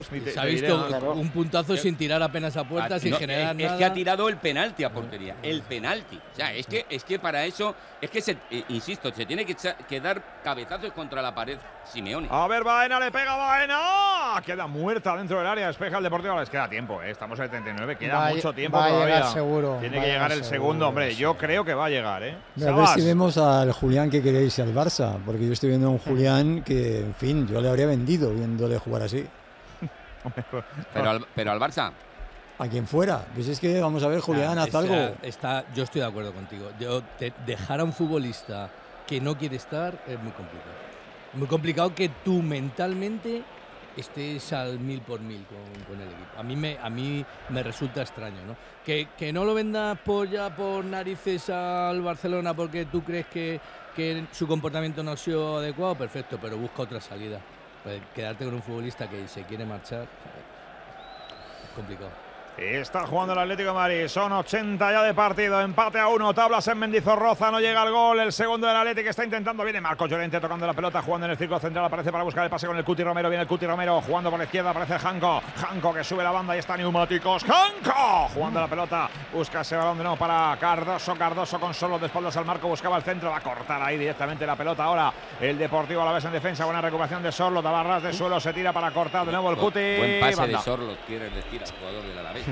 Se ha visto un puntazo sin tirar apenas a puerta, sin generar nada. Es que ha tirado el penalti a portería. El penalti. O sea, es que para eso, insisto, se tiene que dar cabezazos contra la pared Simeone. A ver, Baena, le pega Baena. Queda muerta dentro del área, despeja el Deportivo. Les queda tiempo, estamos al 79, queda mucho tiempo todavía. Va a llegar seguro. Tiene que llegar el segundo, hombre. Yo creo que va a llegar, A ver si vemos al Julián que queréis y al Barça, porque yo estoy viendo a un Julián que, en fin, yo le habría vendido viéndole jugar así. Pero al Barça. A quien fuera. Pues es que, vamos a ver, Julián, haz algo. Yo estoy de acuerdo contigo. Dejar a un futbolista que no quiere estar es muy complicado. Muy complicado que tú mentalmente estés al 1000 por 1000 con el equipo. A mí me resulta extraño, ¿no? Que no lo vendas por narices al Barcelona porque tú crees que su comportamiento no ha sido adecuado, perfecto, pero busca otra salida. Pues quedarte con un futbolista que se quiere marchar es complicado. Está jugando el Atlético de Madrid, son 80 ya de partido, empate a 1, tablas en Mendizorroza, no llega el gol, el segundo del Atlético está intentando, viene Marcos Llorente tocando la pelota, jugando en el círculo central, aparece para buscar el pase con el Cuti Romero, viene el Cuti Romero, jugando por la izquierda, aparece Janko que sube la banda y está Neumáticos, Janko jugando la pelota, busca ese balón de nuevo para Cardoso con solo de espaldas al marco, buscaba el centro, va a cortar ahí directamente la pelota ahora, el Deportivo a la vez en defensa, buena recuperación de Sorlo, daba ras de suelo, se tira para cortar de nuevo el Cuti. Buen pase de Sorlo, quiere decir al jugador del Alavés.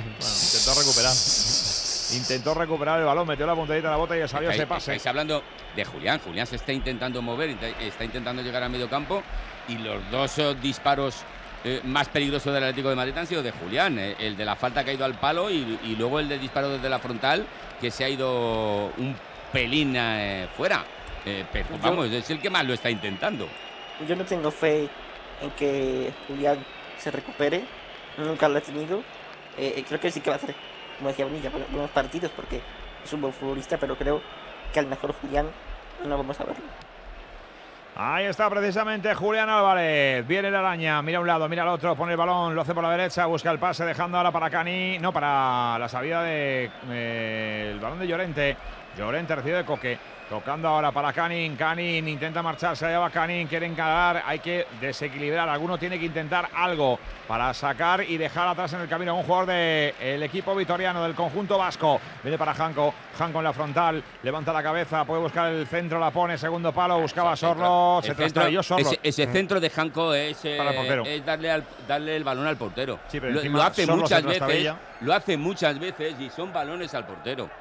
Intentó recuperar el balón, metió la puntadita de la bota y salió ese pase. Estáis hablando de Julián. Julián se está intentando mover, está intentando llegar al medio campo y los dos disparos más peligrosos del Atlético de Madrid han sido de Julián. El de la falta que ha ido al palo y luego el de disparo desde la frontal que se ha ido un pelín fuera. Pero vamos, es el que más lo está intentando. Yo no tengo fe en que Julián se recupere. Nunca lo he tenido. Creo que sí que va a hacer, como decía Bonilla, buenos partidos porque es un buen futbolista, pero creo que al mejor Julián no vamos a verlo. Ahí está precisamente Julián Álvarez. Viene la araña, mira a un lado, mira al otro, pone el balón, lo hace por la derecha, busca el pase, dejando ahora para Cani. No, para la salida de el balón de Llorente. Llorente recibe de Coque. Tocando ahora para Canin, intenta marcharse, allá va Canin, quiere encarar, hay que desequilibrar, alguno tiene que intentar algo para sacar y dejar atrás en el camino a un jugador del equipo vitoriano, del conjunto vasco. Viene para Janko en la frontal, levanta la cabeza, puede buscar el centro, la pone, segundo palo, buscaba Sorlo, se trastabilló Sorlo. Ese centro de Janko es darle el balón al portero. Sí, pero lo hace muchas veces y son balones al portero.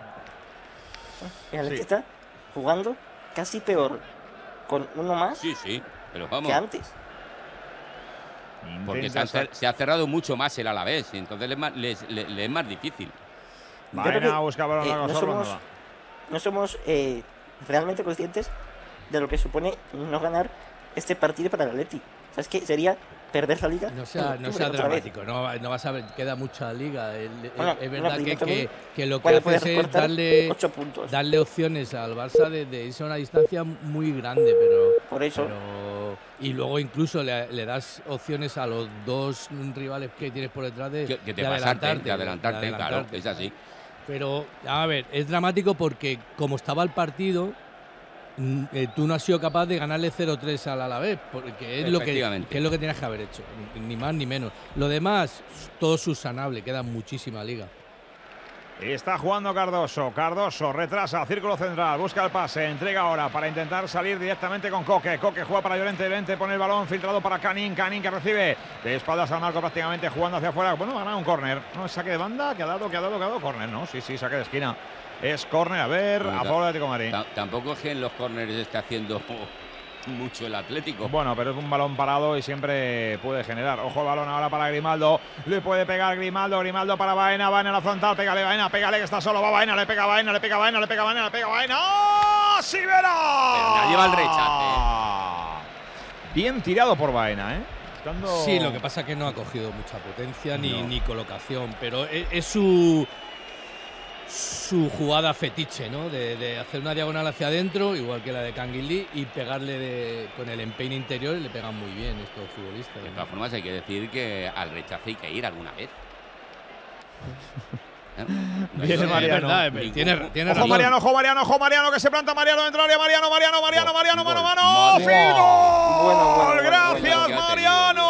El está jugando casi peor con uno más pero vamos, que antes. Porque se ha cerrado mucho más el Alavés y entonces le es más difícil. No somos realmente conscientes de lo que supone no ganar este partido para el Atleti. O sea, es que sería perder la liga. No sea dramático, no vas a ver, queda mucha liga. Es verdad que lo que hace es darle opciones al Barça de irse a una distancia muy grande, por eso. Y luego incluso le das opciones a los dos rivales que tienes por detrás de adelantarte, claro, es así. Pero, a ver, es dramático porque como estaba el partido, tú no has sido capaz de ganarle 0-3 al Alavés, porque es lo que tenías que haber hecho, ni más ni menos. Lo demás, todo subsanable, queda muchísima liga. Está jugando Cardoso retrasa, círculo central, busca el pase, entrega ahora para intentar salir directamente con Coque juega para Llorente, pone el balón filtrado para Canin que recibe de espaldas al marco prácticamente jugando hacia afuera. Bueno, gana un córner, no, saque de banda, que ha dado córner, ¿no? Sí, saque de esquina. Es córner, a ver, a favor de Atlético de Madrid. Tampoco es que en los córneres esté haciendo mucho el Atlético. Bueno, pero es un balón parado y siempre puede generar. Ojo el balón ahora para Grimaldo. Le puede pegar Grimaldo para Baena a la frontal. Pégale Baena, que está solo. Va Baena, le pega Baena. ¡Oh! ¡Sivera! Pero nadie va al rechace. Bien tirado por Baena, Sí, lo que pasa es que no ha cogido mucha potencia ni colocación, pero es su jugada fetiche, ¿no? De hacer una diagonal hacia adentro, igual que la de Canguilí, y pegarle con el empeine interior, y le pegan muy bien estos futbolistas. De todas formas, hay que decir que al rechace hay que ir alguna vez. Viene Mariano. Tiene razón. Ojo Mariano, que se planta Mariano dentro del área. Mariano, mano. ¡Fino! Gracias, Mariano.